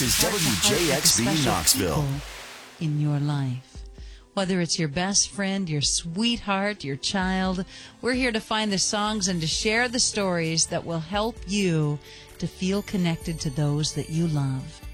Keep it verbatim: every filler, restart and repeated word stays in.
This is W J X B Knoxville. In your life, whether it's your best friend, your sweetheart, your child, we're here to find the songs and to share the stories that will help you to feel connected to those that you love.